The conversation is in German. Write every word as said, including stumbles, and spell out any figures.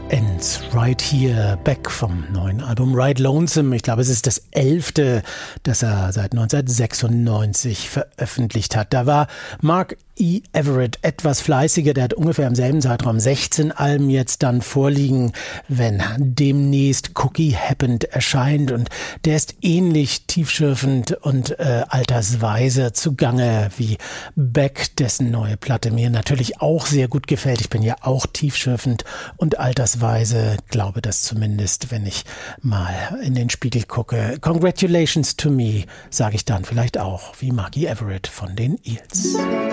Ends Right Here, Beck vom neuen Album Ride Lonesome. Ich glaube, es ist das elfte, das er seit neunzehnhundertsechsundneunzig veröffentlicht hat. Da war Mark E. Everett etwas fleißiger. Der hat ungefähr im selben Zeitraum sechzehn Alben jetzt dann vorliegen, wenn demnächst Cookie Happened erscheint. Und der ist ähnlich tiefschürfend und äh, altersweise zugange wie Beck, dessen neue Platte mir natürlich auch sehr gut gefällt. Ich bin ja auch tiefschürfend und altersweise, glaube das zumindest, wenn ich mal in den Spiegel gucke. Congratulations to me, sage ich dann vielleicht auch, wie Mark E. Everett von den Eels.